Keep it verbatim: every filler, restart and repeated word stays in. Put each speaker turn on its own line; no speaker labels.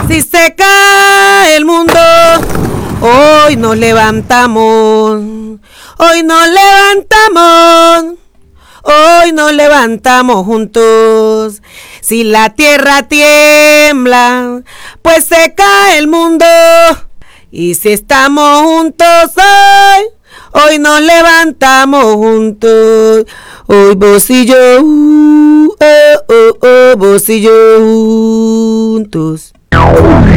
Si se cae el mundo, hoy nos levantamos, hoy nos levantamos, hoy nos levantamos juntos. Si la tierra tiembla, pues se cae el mundo. Y si estamos juntos hoy, hoy nos levantamos juntos. Hoy vos y yo, uh, oh, oh, oh, vos y yo juntos.